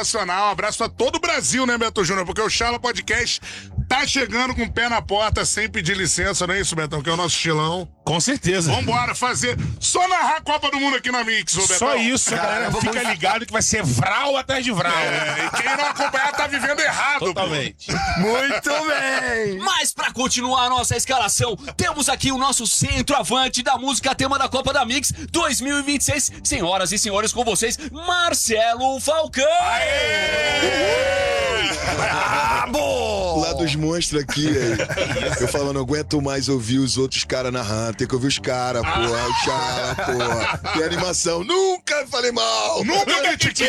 sensacional. Um abraço pra todo o Brasil, né, Beto Júnior? Porque o Charla Podcast tá chegando com o pé na porta sem pedir licença, não é isso, Betão? Que é o nosso estilão. Com certeza. Vambora fazer. Só narrar a Copa do Mundo aqui na Mix, ô Betão. Só isso, galera. Fica ligado que vai ser vral atrás de vral. E quem não acompanhar tá vivendo errado. Totalmente. Muito bem. Mas pra continuar a nossa escalação, temos aqui o nosso centroavante da música tema da Copa da Mix 2026. Senhoras e senhores, com vocês, Marcelo Falcão. Brabo! Lá dos monstros aqui, eu falando, não aguento mais ouvir os outros caras narrando, tem que ouvir os caras, porra, o Charla, porra. Que animação, nunca falei mal! Nunca critiquei!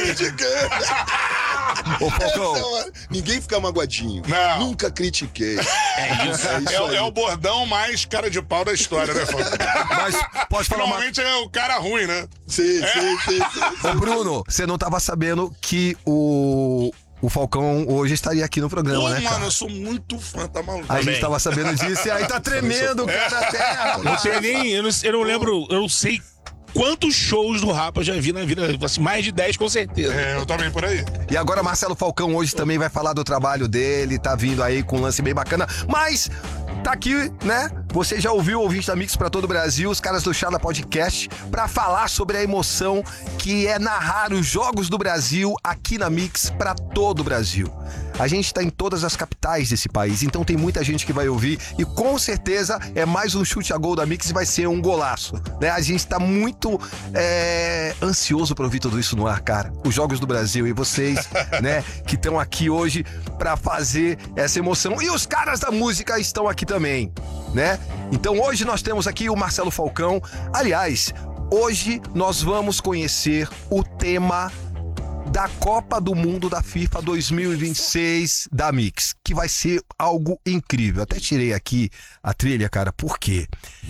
Ô, Falcão. Ninguém fica magoadinho. Não. Nunca critiquei. É isso aí. É o bordão mais cara de pau da história, né, Falcão? Mas pode falar uma... Normalmente é o cara ruim, né? Sim. Ô, Bruno, você não tava sabendo que o Falcão hoje estaria aqui no programa, né, cara? Mano, eu sou muito fã, tá maluco? A gente tava sabendo disso e aí tá tremendo o cara da terra. Não sei nem, eu não lembro, eu não sei quantos shows do Rapa eu já vi na vida, assim, mais de 10 com certeza. Eu também por aí. E agora Marcelo Falcão hoje também vai falar do trabalho dele, tá vindo aí com um lance bem bacana, mas tá aqui, né? Você já ouviu o ouvinte da Mix pra todo o Brasil, os caras do Charla Podcast, pra falar sobre a emoção que é narrar os jogos do Brasil aqui na Mix pra todo o Brasil. A gente tá em todas as capitais desse país, então tem muita gente que vai ouvir e com certeza é mais um chute a gol da Mix e vai ser um golaço, né? A gente tá muito ansioso pra ouvir tudo isso no ar, cara. Os jogos do Brasil e vocês, né, que estão aqui hoje pra fazer essa emoção. E os caras da música estão aqui também, né? Então hoje nós temos aqui o Marcelo Falcão. Aliás, hoje nós vamos conhecer o tema da Copa do Mundo da FIFA 2026 da Mix, que vai ser algo incrível. Até tirei aqui a trilha, cara, porque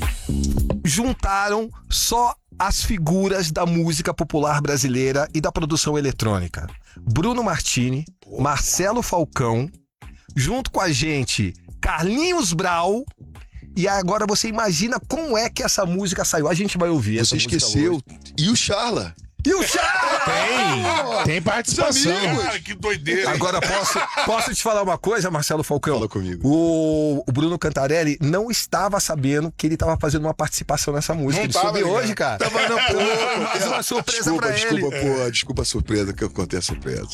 juntaram só as figuras da música popular brasileira e da produção eletrônica. Bruno Martini, Marcelo Falcão, junto com a gente, Carlinhos Brau. E agora você imagina como é que essa música saiu. A gente vai ouvir essa Você música esqueceu. hoje. E o Charla? E o Charla! Tem participação. Cara, que doideira. Agora, posso te falar uma coisa, Marcelo Falcão? Fala comigo. O Bruno Cantarelli não estava sabendo que ele estava fazendo uma participação nessa música. Não Ele tava, soube né? hoje, cara. Tava na porra. Mais uma surpresa pra ele. Desculpa a surpresa, que eu contei a surpresa.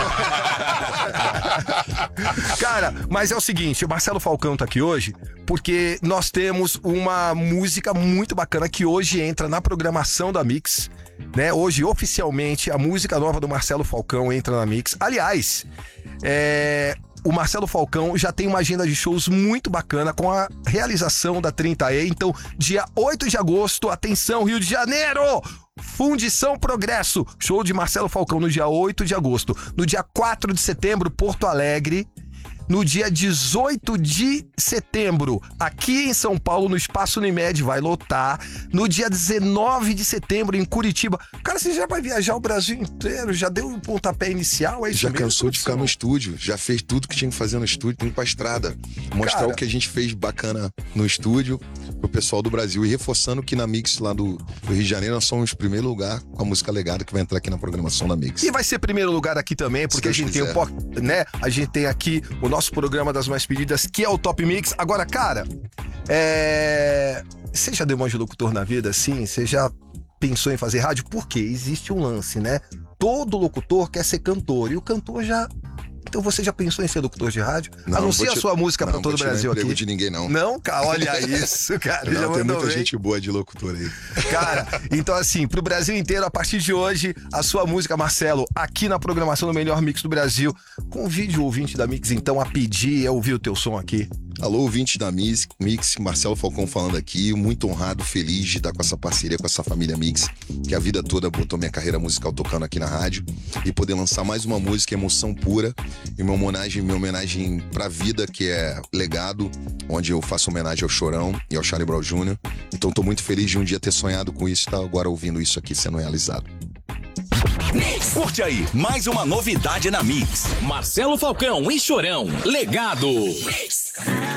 Cara, mas é o seguinte, o Marcelo Falcão tá aqui hoje porque nós temos uma música muito bacana que hoje entra na programação da Mix, né? Hoje, oficialmente, a música nova do Marcelo Falcão entra na Mix. Aliás, o Marcelo Falcão já tem uma agenda de shows muito bacana com a realização da 30E. Então, dia 8 de agosto, atenção, Rio de Janeiro! Fundição Progresso, show de Marcelo Falcão no dia 8 de agosto. No dia 4 de setembro, Porto Alegre. No dia 18 de setembro, aqui em São Paulo, no Espaço Unimed, vai lotar. No dia 19 de setembro, em Curitiba. Cara, você já vai viajar o Brasil inteiro? Já deu o pontapé inicial? É isso Já mesmo, cansou de ficar no estúdio, já fez tudo que tinha que fazer no estúdio, tem que ir pra estrada. Mostrar Cara, o que a gente fez bacana no estúdio pro pessoal do Brasil. E reforçando que na Mix lá do Rio de Janeiro, nós somos o primeiro lugar com a música legada que vai entrar aqui na programação da Mix. E vai ser primeiro lugar aqui também, porque a Se gente Deus tem né? A gente tem aqui o nosso programa das mais pedidas, que é o Top Mix. Agora, cara, você já deu uma de locutor na vida, assim? Você já pensou em fazer rádio? Porque existe um lance, né? Todo locutor quer ser cantor, e o cantor já... Então você já pensou em ser locutor de rádio? Anuncia a sua música pra todo o Brasil aqui. Não vou de ninguém, não. Não, cara, olha isso, cara. Não, tem muita gente boa de locutor aí. Cara, então assim, pro Brasil inteiro, a partir de hoje, a sua música, Marcelo, aqui na programação do Melhor Mix do Brasil. Convide o ouvinte da Mix, então, a pedir e a ouvir o teu som aqui. Alô, ouvinte da Mix, Marcelo Falcão falando aqui, muito honrado, feliz de estar com essa parceria, com essa família Mix, que a vida toda botou minha carreira musical tocando aqui na rádio, e poder lançar mais uma música, emoção pura, e minha homenagem pra vida, que é Legado, onde eu faço homenagem ao Chorão e ao Charlie Brown Jr. Então tô muito feliz de um dia ter sonhado com isso e tá agora ouvindo isso aqui sendo realizado. Curte aí, mais uma novidade na Mix. Marcelo Falcão e Chorão, Legado.